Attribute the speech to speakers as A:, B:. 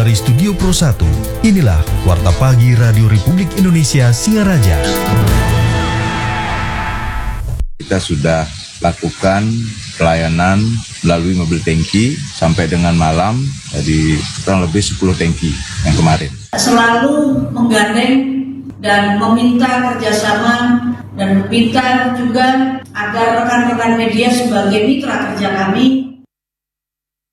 A: dari Studio Pro 1, inilah Warta Pagi Radio Republik Indonesia Singaraja.
B: Kita sudah lakukan pelayanan melalui mobil tangki sampai dengan malam, jadi kurang lebih 10 tangki yang kemarin.
C: Selalu menggandeng dan meminta kerjasama dan meminta juga agar rekan-rekan media sebagai mitra kerja kami